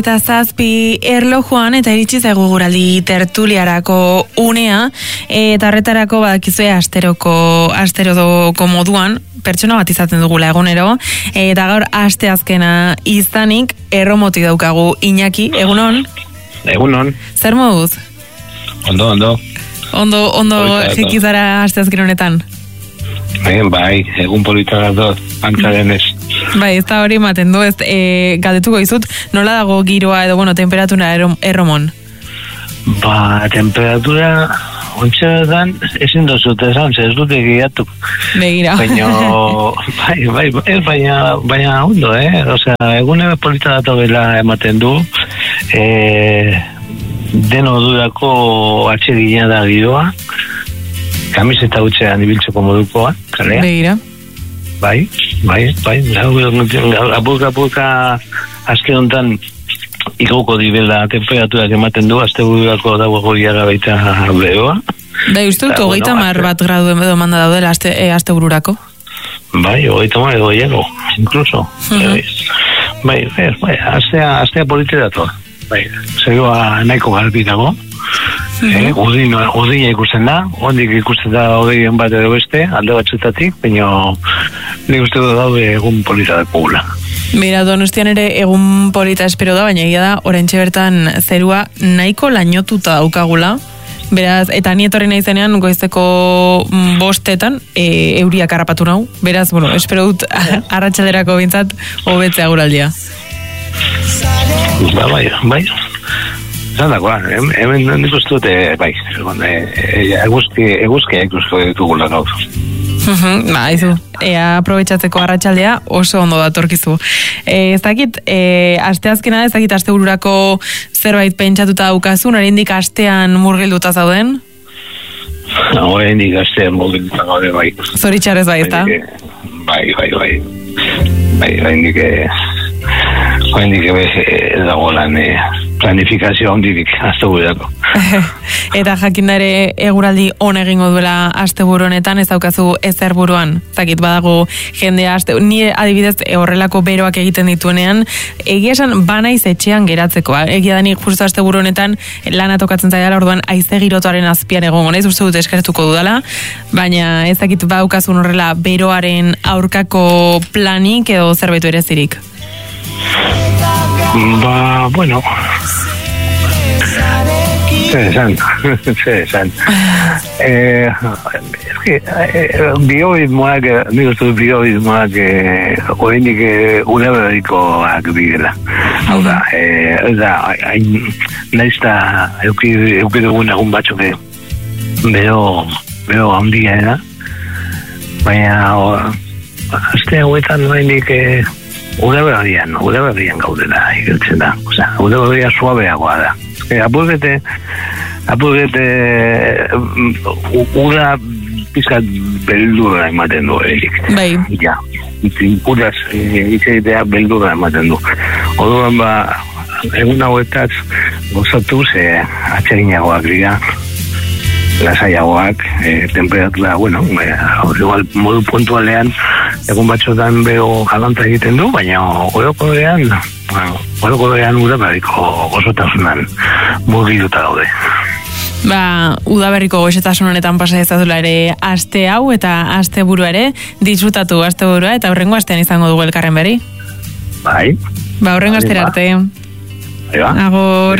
Eta 7 erlojuan eta iritsi zaigu guraldi tertuliarako unea, eta horretarako badakizue asteroko moduan, pertsona bat izaten dugula egunero, eta gaur asteazkena izanik erromoti daukagu. Iñaki, egunon? Egunon. Zer moduz? Ondo. Ondo jekizara asteazken honetan? Bai, egun polita dut, antzaren ez. Bai, ez da hori ematen du, galdetuko izut, nola dago giroa edo, temperatura erromon? Temperatura, ontsetan, ezin dozut esan, ez dut egiatu. Begira. Baina ondo, Osea, egune polita datu bela ematen du, deno durako atsegina da giroa, kamiseta hutsean ibiltzeko modukoa, kalea. Begira. Bai, apurka azken honetan igauko dibela temperaturak ematen du, azte bururako dago goiaga baita beroa. Bai, uste dut, 30 bat gradu edo manda daudela azte bururako? Bai, 30 edo goiago, inkluso. Bai, aztea polite datu. Bai, zegoa nahiko garbi dago. Urdina ikusten da, ondik ikusten da hogeien bat edo beste, alde batzutatik, baina nik uste dut daude egun polita da pugula. Mira, Donostian ere egun polita espero da, baina egia da, oraintxe bertan zerua nahiko lainotuta daukagula, beraz, eta ni etorri nahi zenean goizeko 5 euriak harrapatu nau, beraz, espero dut arratsalderako bintzat hobetzea guraldia. Bai. Zandakoa, hemen nik uste dute, bai, eguzkia ikusko ditugula gaur. Aizu, aprobetxatzeko arratsaldea oso ondo datorkizu. Ez dakit, asteazkena, ez dakit aste bururako zerbait pentsatuta daukazun, oraindik astean murgilduta zauden? Oraindik astean murgilduta gaude, bai. Zoritxarrez bai, ezta? Bai, oraindik ez dago lan planifikazio hondirik astebururako. Eta jakindare eguraldi on egingo duela asteburu honetan, ez daukazu ezer buruan. Zakit badago jendea ni adibidez horrelako beroak egiten dituenean, egia esan banaiz etxean geratzeko. Egia da nik justu asteburu honetan lana tokatzen zaidala, orduan haize girotuaren azpian egongo naiz, uste dut eskertuko dudala, baina ez dakit badaukazun horrela beroaren aurkako planik edo zerbait berezirik. Bueno. Zer esan. Bioritmoak, nik uste du bioritmoak oraindik udaberrikoak direla. Hau da, ez da, naizta eukidugun egun batzuk bero handia da, baina azte hauetan oraindik udaberrian gaudela igeltzen da. Osea, udaberria suabeagoa da. Apurgete uda pizkat beldura ematen du erik. Bai. Ja, udaz itxegitea beldura ematen du. Orduan egun hauetaz gozatu atseginagoak dira, lasaiagoak, temperatura, igual modu puntualean egun batzuetan bero galanta egiten du, baina orokorrean udaberriko gozotasunan murgilduta daude. Udaberriko goxetasun honetan pasa ezazula ere aste hau eta aste burua ere, disfrutatu aste burua eta horrengo astean izango dugu elkarren berri. Bai. Horrengo astera arte. Agur.